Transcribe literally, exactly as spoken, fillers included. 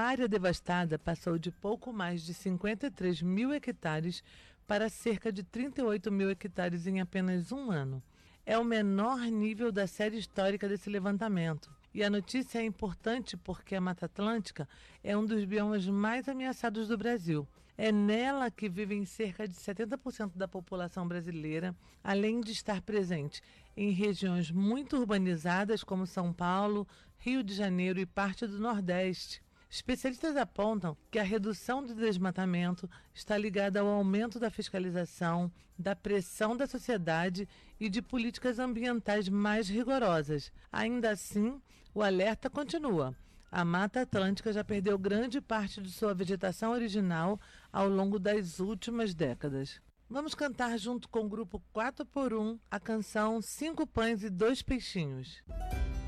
área devastada passou de pouco mais de cinquenta e três mil hectares para cerca de trinta e oito mil hectares em apenas um ano. É o menor nível da série histórica desse levantamento. E a notícia é importante porque a Mata Atlântica é um dos biomas mais ameaçados do Brasil. É nela que vivem cerca de setenta por cento da população brasileira, além de estar presente em regiões muito urbanizadas como São Paulo, Rio de Janeiro e parte do Nordeste. Especialistas apontam que a redução do desmatamento está ligada ao aumento da fiscalização, da pressão da sociedade e de políticas ambientais mais rigorosas. Ainda assim, o alerta continua. A Mata Atlântica já perdeu grande parte de sua vegetação original ao longo das últimas décadas. Vamos cantar junto com o grupo quatro por um a canção Cinco Pães e Dois Peixinhos.